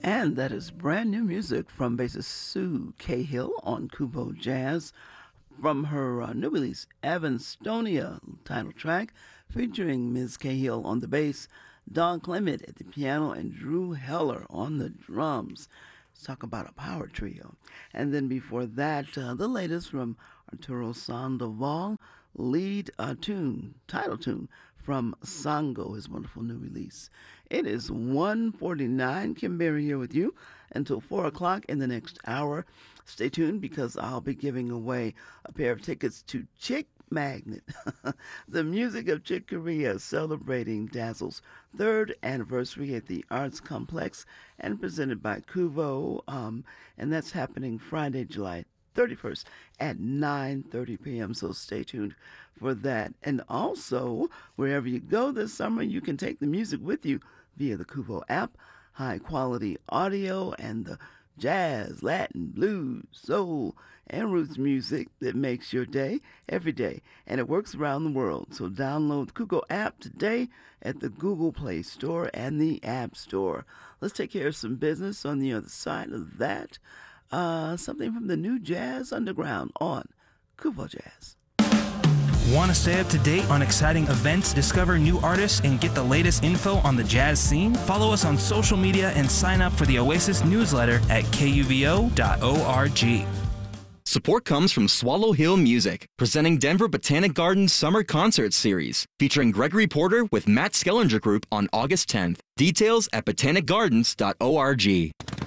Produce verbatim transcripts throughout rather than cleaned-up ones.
And that is brand new music from bassist Sue Cahill on Kubo Jazz from her uh, new release, Evanstonia title track, featuring Miz Cahill on the bass, Don Clement at the piano, and Drew Heller on the drums. Let's talk about a power trio. And then before that, uh, the latest from Arturo Sandoval, lead uh, tune, title tune from Sango, his wonderful new release. It is one forty-nine. Kim Berry here with you until four o'clock in the next hour. Stay tuned because I'll be giving away a pair of tickets to Chick Magnet, the music of Chick Corea, celebrating Dazzle's third anniversary at the Arts Complex and presented by Kuvo. Um, and that's happening Friday, July thirty-first at nine thirty p.m. So stay tuned for that. And also, wherever you go this summer, you can take the music with you via the Kuvo app, high quality audio, and the jazz, Latin, blues, soul, and roots music that makes your day every day. And it works around the world. So download the Kugo app today at the Google Play Store and the App Store. Let's take care of some business on the other side of that. Uh, something from the new Jazz Underground on Kuvo Jazz. Want to stay up to date on exciting events, discover new artists, and get the latest info on the jazz scene? Follow us on social media and sign up for the Oasis newsletter at K U V O dot org. Support comes from Swallow Hill Music, presenting Denver Botanic Gardens Summer Concert Series, featuring Gregory Porter with Matt Skellinger Group on August tenth. Details at botanic gardens dot org.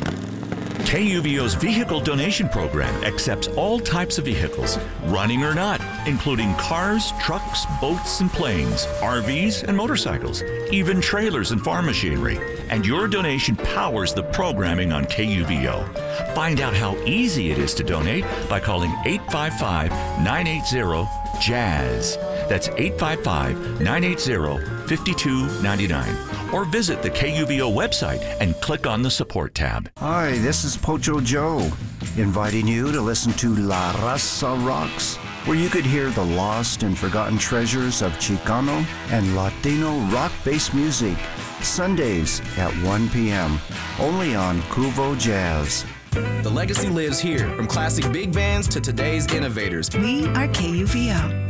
K U V O's Vehicle Donation Program accepts all types of vehicles, running or not, including cars, trucks, boats, and planes, R Vs, and motorcycles, even trailers and farm machinery. And your donation powers the programming on K U V O. Find out how easy it is to donate by calling eight five five, nine eight zero, jazz. That's eight five five, nine eight zero, five two nine nine. Or visit the K U V O website and click on the Support tab. Hi, this is Pocho Joe, inviting you to listen to La Raza Rocks, where you could hear the lost and forgotten treasures of Chicano and Latino rock-based music, Sundays at one p.m., only on Kuvo Jazz. The legacy lives here, from classic big bands to today's innovators. We are K U V O.